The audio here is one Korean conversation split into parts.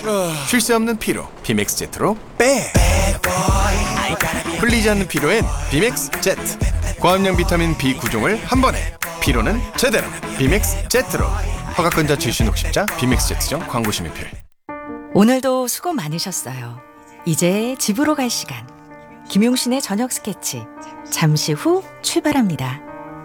쉴 새 없는 피로 비맥스 제트로 빼. 풀리지 않는 피로엔 비맥스 제트. 고함량 비타민 B 구종을 한 번에, 피로는 제대로 비맥스 제트로. 허가권자 출신 독십자 비맥스 제트점 광고 심의필. 오늘도 수고 많으셨어요. 이제 집으로 갈 시간. 김용신의 저녁 스케치 잠시 후 출발합니다.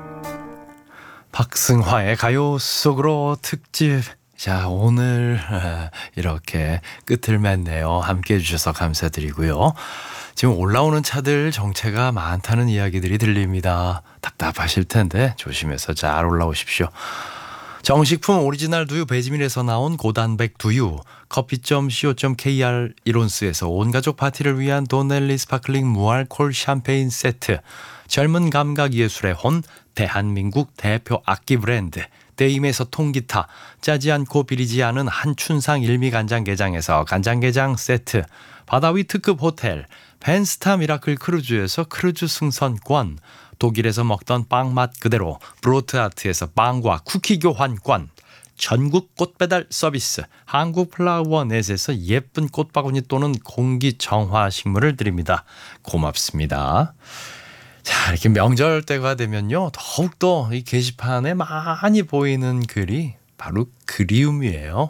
박승화의 가요 속으로 특집. 자, 오늘 이렇게 끝을 맺네요. 함께해 주셔서 감사드리고요. 지금 올라오는 차들 정체가 많다는 이야기들이 들립니다. 답답하실 텐데 조심해서 잘 올라오십시오. 정식품 오리지널 두유 베지밀에서 나온 고단백 두유, 커피.co.kr 이론스에서 온가족 파티를 위한 도넬리 스파클링 무알콜 샴페인 세트, 젊은 감각 예술의 혼 대한민국 대표 악기 브랜드 데임에서 통기타, 짜지 않고 비리지 않은 한춘상 일미간장게장에서 간장게장 세트, 바다위 특급 호텔 벤스타 미라클 크루즈에서 크루즈 승선권, 독일에서 먹던 빵 맛 그대로 브로트아트에서 빵과 쿠키 교환권, 전국 꽃배달 서비스 한국플라워넷에서 예쁜 꽃바구니 또는 공기 정화 식물을 드립니다. 고맙습니다. 자, 이렇게 명절 때가 되면요, 더욱더 이 게시판에 많이 보이는 글이 바로 그리움이에요.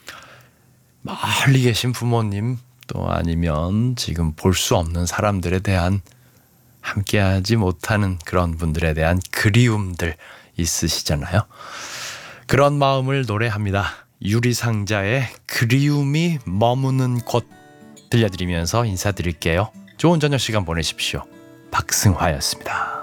멀리 계신 부모님, 또 아니면 지금 볼 수 없는 사람들에 대한, 함께하지 못하는 그런 분들에 대한 그리움들 있으시잖아요. 그런 마음을 노래합니다. 유리상자의 그리움이 머무는 곳 들려드리면서 인사드릴게요. 좋은 저녁 시간 보내십시오. 박승화였습니다.